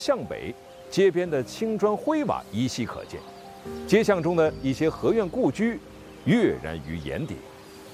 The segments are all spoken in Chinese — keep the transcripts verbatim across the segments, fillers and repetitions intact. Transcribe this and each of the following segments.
向北，街边的青砖灰瓦依稀可见，街巷中的一些合院故居跃然于眼底。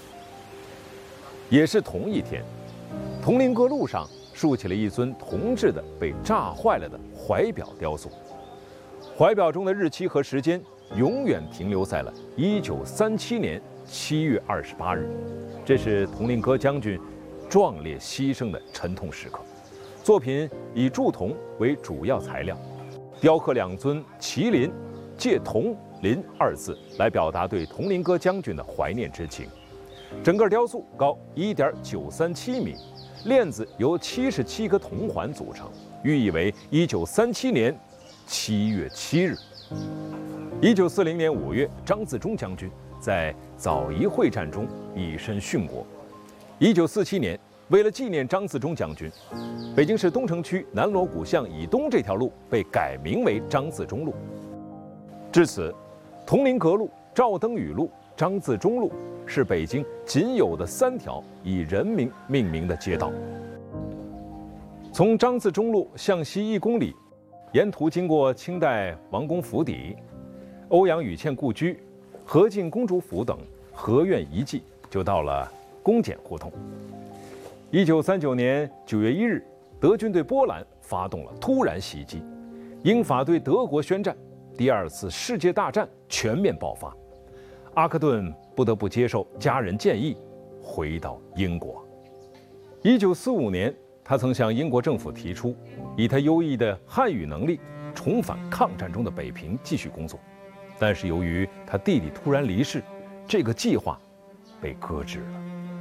也是同一天，铜陵阁路上竖起了一尊铜制的被炸坏了的怀表雕塑，怀表中的日期和时间永远停留在了一九三七年七月二十八日，这是铜陵阁将军壮烈牺牲的沉痛时刻。作品以铸铜为主要材料，雕刻两尊麒麟，借铜麟二字来表达对铜陵阁将军的怀念之情。整个雕塑高一点九三七米，链子由七十七个铜环组成，寓意为一九三七年七月七日。一九四零年五月，张自忠将军在枣宜会战中以身殉国。一九四七年，为了纪念张自忠将军，北京市东城区南锣鼓巷以东这条路被改名为张自忠路。至此，铜陵阁路、赵登禹路、张自忠路是北京仅有的三条以人名命名的街道。从张自忠路向西一公里，沿途经过清代王公府邸、欧阳予倩故居、和敬公主府等合院遗迹，就到了公检胡同。一九三九年九月一日，德军对波兰发动了突然袭击，英法对德国宣战，第二次世界大战全面爆发。阿克顿不得不接受家人建议，回到英国。一九四五年，他曾向英国政府提出，以他优异的汉语能力，重返抗战中的北平继续工作。但是由于他弟弟突然离世，这个计划被搁置了。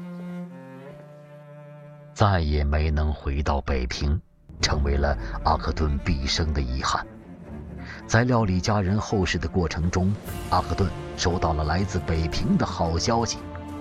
再也没能回到北平，成为了阿克顿毕生的遗憾。在料理家人后事的过程中，阿克顿收到了来自北平的好消息。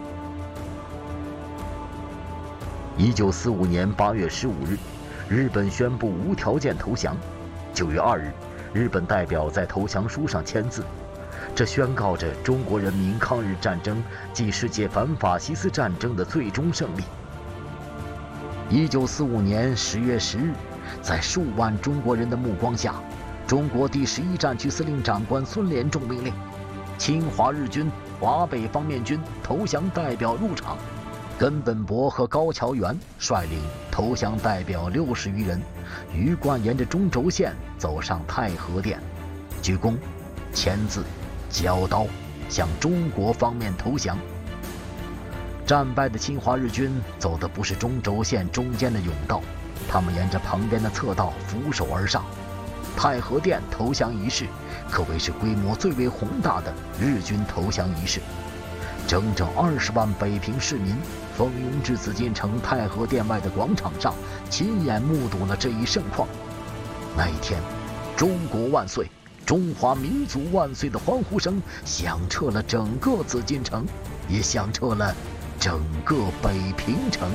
一九四五年八月十五日，日本宣布无条件投降。九月二日，日本代表在投降书上签字，这宣告着中国人民抗日战争暨世界反法西斯战争的最终胜利。一九四五年十月十日，在数万中国人的目光下，中国第十一战区司令长官孙连仲命令侵华日军华北方面军投降代表入场。根本博和高桥元率领投降代表六十余人，鱼贯沿着中轴线走上太和殿，鞠躬、签字、交刀，向中国方面投降。战败的侵华日军走的不是中轴线中间的甬道，他们沿着旁边的侧道俯首而上。太和殿投降仪式可谓是规模最为宏大的日军投降仪式，整整二十万北平市民蜂拥至紫禁城太和殿外的广场上，亲眼目睹了这一盛况。那一天，中国万岁，中华民族万岁的欢呼声响彻了整个紫禁城，也响彻了整个北平城。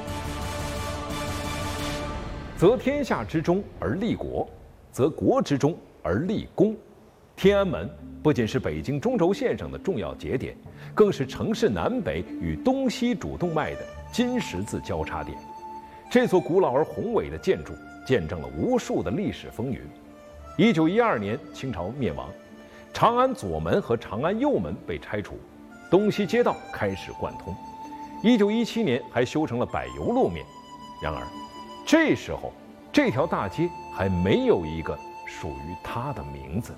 择天下之中而立国，择国之中而立功。天安门不仅是北京中轴线上的重要节点，更是城市南北与东西主动脉的金十字交叉点。这座古老而宏伟的建筑见证了无数的历史风云。一九一二年，清朝灭亡，长安左门和长安右门被拆除，东西街道开始贯通。一九一七年还修成了柏油路面。然而，这时候这条大街还没有一个属于它的名字。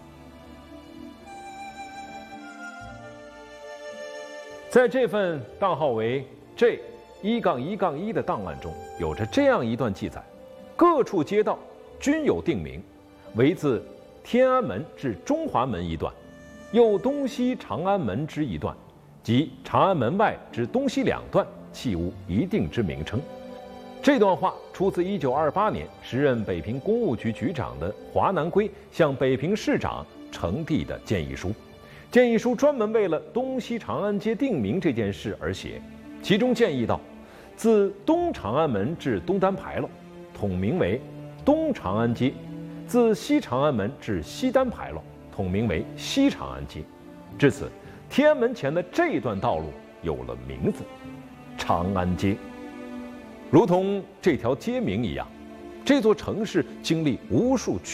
在这份档号为 J 一杠一杠一的档案中，有着这样一段记载：各处街道均有定名，为自天安门至中华门一段，又东西长安门之一段，及长安门外之东西两段，弃无一定之名称。这段话出自一九二八年时任北平公务局局长的华南圭向北平市长呈递的建议书。建议书专门为了东西长安街定名这件事而写，其中建议道：自东长安门至东单牌楼，统名为东长安街；自西长安门至西单牌楼，统名为西长安街。至此，天安门前的这段道路有了名字——长安街。如同这条街名一样， 这座城市经历无数